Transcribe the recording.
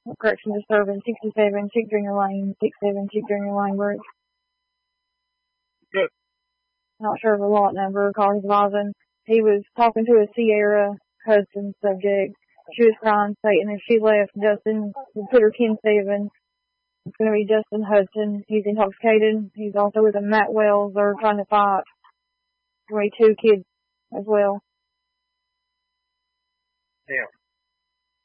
correction disturbance, 67, Chick Junior Lane, 67, Chick Junior Lane, Bridge. Good. Not sure of the lot number, calling advising. He was talking to a Sierra Hudson subject. She was crying, stating if she left, Justin would put her 10-7. It's going to be Justin Hudson. He's intoxicated. He's also with a Matt Wells. They're trying to fight. There's going to be 2 kids as well. Yeah.